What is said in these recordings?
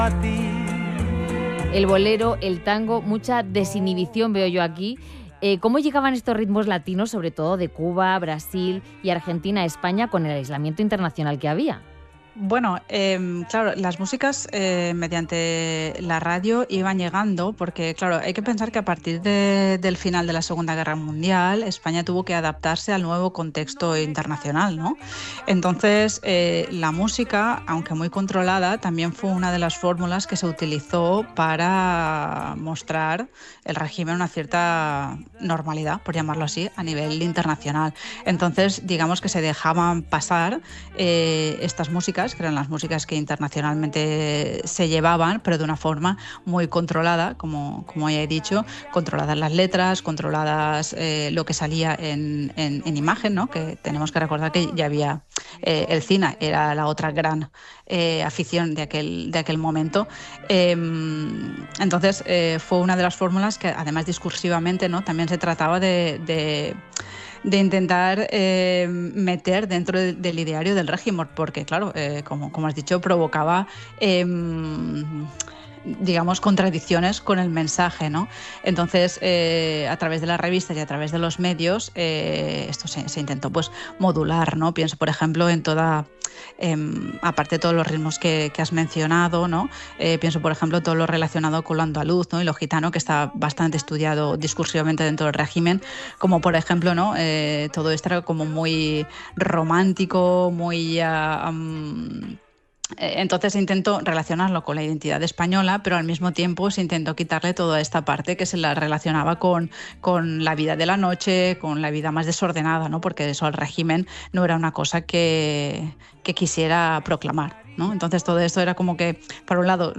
El bolero, el tango, mucha desinhibición veo yo aquí. ¿Cómo llegaban estos ritmos latinos, sobre todo de Cuba, Brasil y Argentina a España, con el aislamiento internacional que había? Bueno, claro, las músicas mediante la radio iban llegando porque, claro, hay que pensar que a partir del final de la Segunda Guerra Mundial, España tuvo que adaptarse al nuevo contexto internacional, ¿no? Entonces, la música, aunque muy controlada, también fue una de las fórmulas que se utilizó para mostrar el régimen una cierta normalidad, por llamarlo así, a nivel internacional. Entonces, digamos que se dejaban pasar estas músicas, que eran las músicas que internacionalmente se llevaban, pero de una forma muy controlada, como ya he dicho, controladas las letras, controladas lo que salía en imagen, ¿no? Que tenemos que recordar que ya había el cine, era la otra gran afición de aquel momento. Entonces fue una de las fórmulas que, además, discursivamente, ¿no?, también se trataba de intentar meter dentro del ideario del régimen, porque, claro, como has dicho, provocaba digamos, contradicciones con el mensaje, ¿no? Entonces, a través de las revistas y a través de los medios, esto se intentó, pues, modular, ¿no? Pienso, por ejemplo, en toda... aparte de todos los ritmos que has mencionado, ¿no? Pienso, por ejemplo, todo lo relacionado con lo andaluz, ¿no?, y lo gitano, que está bastante estudiado discursivamente dentro del régimen, como, por ejemplo, ¿no?, todo esto era como muy romántico, muy... entonces intento relacionarlo con la identidad española, pero al mismo tiempo se intentó quitarle toda esta parte que se la relacionaba con la vida de la noche, con la vida más desordenada, ¿no? Porque eso al régimen no era una cosa que quisiera proclamar, ¿no? Entonces todo esto era como que, por un lado,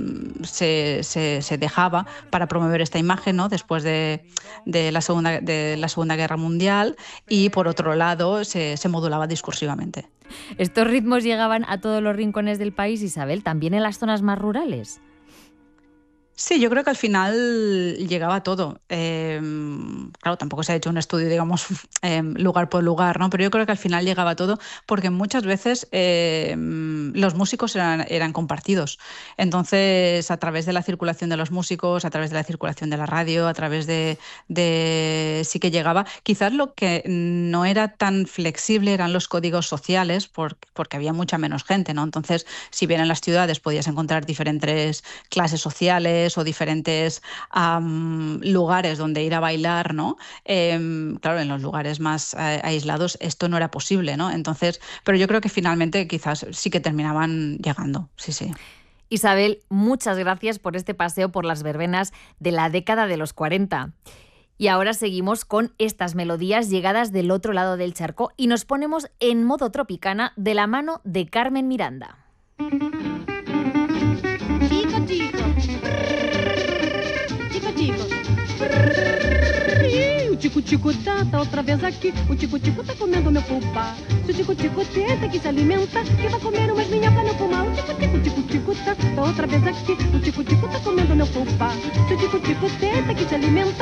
se dejaba para promover esta imagen, ¿no?, después de la Segunda Guerra Mundial, y por otro lado se modulaba discursivamente. ¿Estos ritmos llegaban a todos los rincones del país, Isabel, también en las zonas más rurales? Sí, yo creo que al final llegaba todo. Claro, tampoco se ha hecho un estudio, digamos, lugar por lugar, ¿no? Pero yo creo que al final llegaba todo porque muchas veces los músicos eran compartidos. Entonces, a través de la circulación de los músicos, a través de la circulación de la radio, a través sí que llegaba. Quizás lo que no era tan flexible eran los códigos sociales, porque había mucha menos gente, ¿no? Entonces, si bien en las ciudades podías encontrar diferentes clases sociales o diferentes lugares donde ir a bailar, ¿no? Claro, en los lugares más aislados esto no era posible, ¿no? Entonces, pero yo creo que finalmente quizás sí que terminaban llegando, sí. Isabel, muchas gracias por este paseo por las verbenas de la década de los 40. Y ahora seguimos con estas melodías llegadas del otro lado del charco y nos ponemos en modo tropicana de la mano de Carmen Miranda. O tico-tico tá outra vez aqui. O tico-tico tá comendo meu pulpar. Se o tico-tico tenta que se alimenta, que vai comer umas minhocas no pulmão. O tico-tico tá outra vez aqui. O tico-tico tá comendo meu pulpar. Se o tico-tico tenta que se alimenta,